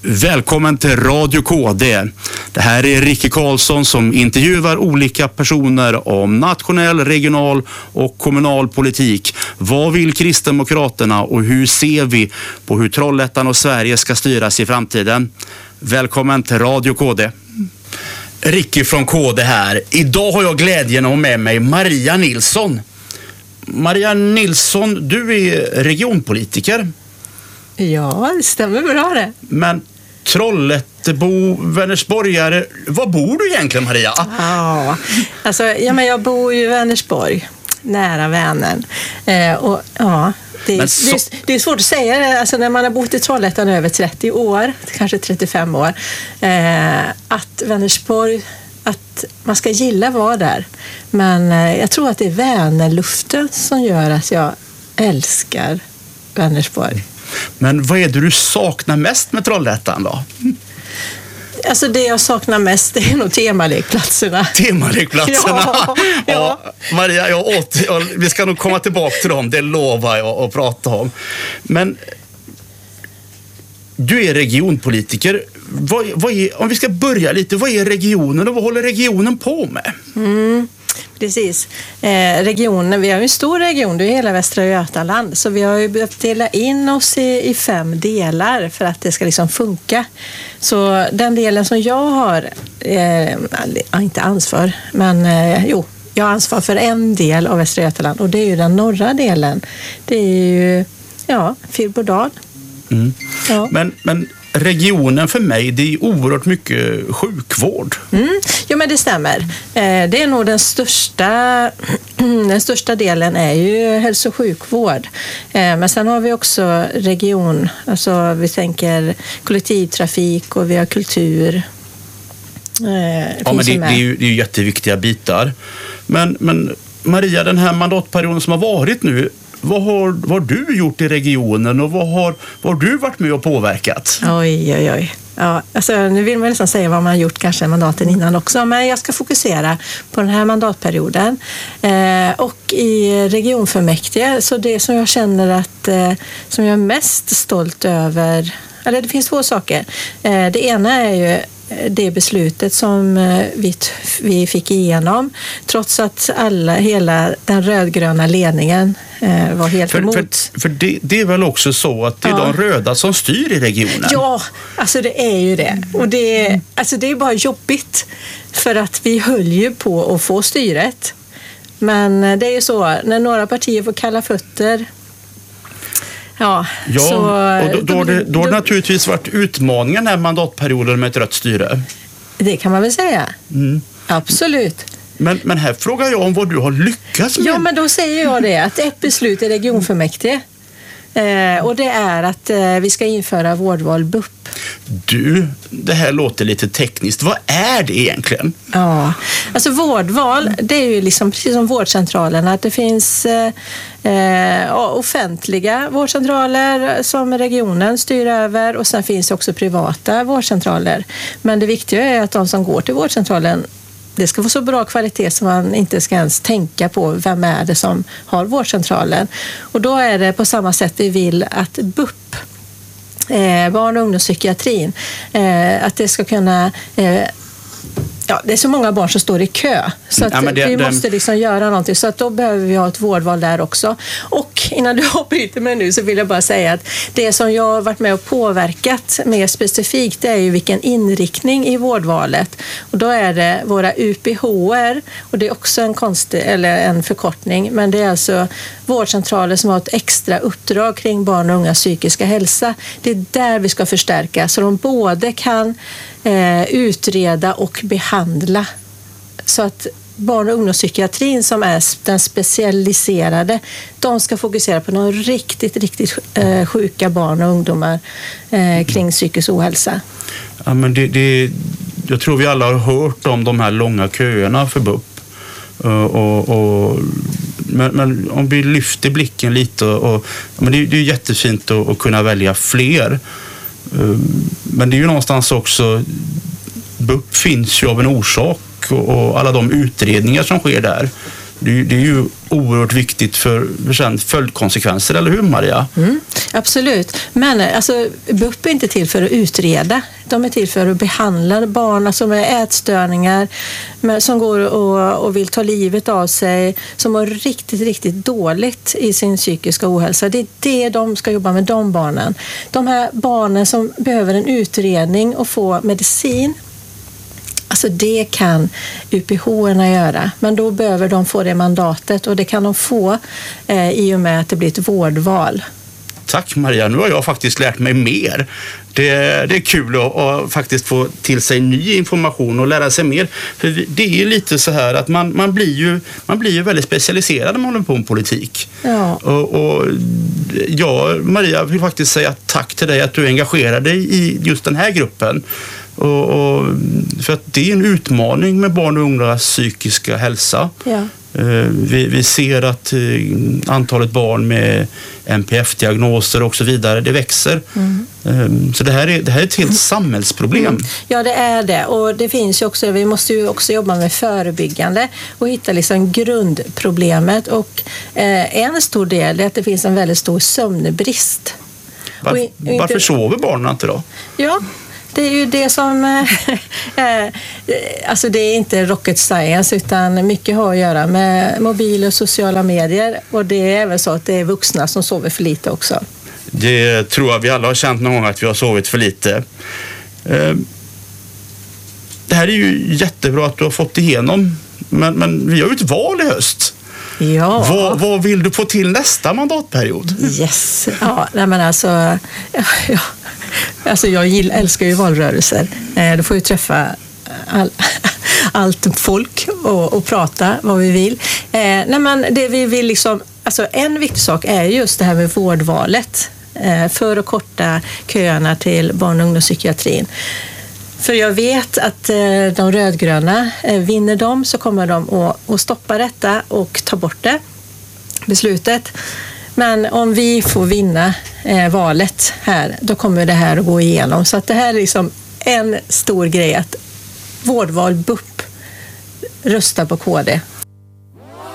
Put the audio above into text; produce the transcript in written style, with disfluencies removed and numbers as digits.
Välkommen till Radio KD. Det här är Rikke Karlsson som intervjuar olika personer om nationell, regional och kommunal politik. Vad vill Kristdemokraterna och hur ser vi på hur Trollhättan och Sverige ska styras i framtiden? Välkommen till Radio KD. Rikke från KD här. Idag har jag glädjen att ha med mig Maria Nilsson. Maria Nilsson, du är regionpolitiker. Ja, det stämmer bra det. Men Trollhättebo, Vänersborgare, var bor du egentligen, Maria? Ja, alltså, men jag bor ju i Vänersborg, nära Vänern. Och ja, det är svårt att säga det, alltså, när man har bott i Trollhättan över 30 år, kanske 35 år, att Vänersborg, att man ska gilla att vara där. Men jag tror att det är Vänerluften som gör att jag älskar Vänersborg. Men vad är det du saknar mest med Trollhättan då? Alltså det jag saknar mest, det är nog temalekplatserna. Temalekplatserna? Ja. Maria, vi ska nog komma tillbaka till dem, det lovar jag att prata om. Men du är regionpolitiker. Om vi ska börja lite, vad är regionen och vad håller regionen på med? Precis. Regionen, vi har ju en stor region, det är hela Västra Götaland, så vi har ju behövt dela in oss i 5 delar för att det ska liksom funka. Så den delen som jag har, inte ansvar, men jag har ansvar för en del av Västra Götaland och det är ju den norra delen. Det är ju, Fyrbodal. Ja. Men regionen för mig, det är oerhört mycket sjukvård. Ja, men det stämmer. Det är nog den största delen är ju hälso- och sjukvård. Men sen har vi också region, alltså vi tänker kollektivtrafik och vi har kultur. Ja, men det är ju jätteviktiga bitar. Men Maria, den här mandatperioden som har varit nu, vad har du gjort i regionen och vad har du varit med och påverkat? Oj. Ja, alltså, nu vill man nästan säga vad man har gjort kanske mandaten innan också, men jag ska fokusera på den här mandatperioden. Och i regionfullmäktige, så det som jag känner att som jag är mest stolt över, eller det finns 2 saker. Det ena är ju det beslutet som vi fick igenom, trots att hela den rödgröna ledningen var helt emot. För det är väl också så att det är de röda som styr i regionen? Ja, alltså det är ju det. Och det är bara jobbigt, för att vi höll ju på att få styret. Men det är ju så, när några partier får kalla fötter. Ja, så, och då har det naturligtvis varit utmaningen den här mandatperioden med ett rött styre. Det kan man väl säga. Absolut. Men här frågar jag om vad du har lyckats med. Ja, men då säger jag det, att ett beslut i regionfullmäktige. Och det är att vi ska införa vårdval BUP. Det här låter lite tekniskt. Vad är det egentligen? Ja, alltså vårdval, det är ju liksom precis som vårdcentralerna, att det finns offentliga vårdcentraler som regionen styr över och sen finns också privata vårdcentraler. Men det viktiga är att de som går till vårdcentralen, det ska vara så bra kvalitet som man inte ska ens tänka på vem är det som har vårdcentralen. Och då är det på samma sätt vi vill att BUP, barn- och ungdomspsykiatrin, att det ska kunna... det är så många barn som står i kö, så att vi måste liksom göra någonting, så att då behöver vi ha ett vårdval där också. Och innan du avbryter mig nu så vill jag bara säga att det som jag har varit med och påverkat mer specifikt, det är ju vilken inriktning i vårdvalet, och då är det våra UPHR, och det är också en förkortning, men det är alltså vårdcentraler som har ett extra uppdrag kring barn och ungas psykiska hälsa. Det är där vi ska förstärka, så de både kan utreda och behandla, så att barn- och ungdomspsykiatrin som är den specialiserade, de ska fokusera på de riktigt sjuka barn och ungdomar kring psykisk ohälsa. Ja, men jag tror vi alla har hört om de här långa köerna för BUP. Men om vi lyfter blicken lite, men det är jättefint att kunna välja fler. Men det är ju någonstans också, BUP finns ju av en orsak, och alla de utredningar som sker där. Det är ju oerhört viktigt för följdkonsekvenser, eller hur Maria? Absolut. Men alltså, BUP är inte till för att utreda. De är till för att behandla barn som är ätstörningar, som går och vill ta livet av sig, som mår riktigt, riktigt dåligt i sin psykiska ohälsa. Det är det de ska jobba med, de barnen. De här barnen som behöver en utredning och få medicin, alltså det kan UPH-erna göra, men då behöver de få det mandatet, och det kan de få i och med att det blir ett vårdval. Tack Maria, nu har jag faktiskt lärt mig mer. Det är kul att faktiskt få till sig ny information och lära sig mer. För det är lite så här att man blir ju väldigt specialiserad när man håller på med politik. Ja. Och jag, Maria, vill faktiskt säga tack till dig att du engagerar dig i just den här gruppen. Och för att det är en utmaning med barn och ungas psykiska hälsa. Ja. Vi ser att antalet barn med NPF-diagnoser och så vidare, det växer. Så det här är ett helt samhällsproblem. Ja, det är det. Och det finns ju också, vi måste ju också jobba med förebyggande och hitta liksom grundproblemet. Och en stor del är att det finns en väldigt stor sömnbrist. Varför sover barnen inte då? Ja, det är ju det som... alltså det är inte rocket science, utan mycket har att göra med mobil och sociala medier. Och det är även så att det är vuxna som sover för lite också. Det tror jag vi alla har känt någon gång, att vi har sovit för lite. Det här är ju jättebra att du har fått igenom. Men vi har ju ett val i höst. Ja. Vad vill du få till nästa mandatperiod? Yes. Ja, men alltså... Ja. Alltså jag älskar ju valrörelser. Då får vi träffa allt folk och prata vad vi vill. Nej, men det vi vill liksom, alltså en viktig sak är just det här med vårdvalet för att korta köerna till barn- och ungdomspsykiatrin. För jag vet att de rödgröna, vinner de så kommer de att stoppa detta och ta bort det, beslutet. Men om vi får vinna valet här, då kommer det här att gå igenom. Så att det här är liksom en stor grej, att vårdval BUP röstar på KD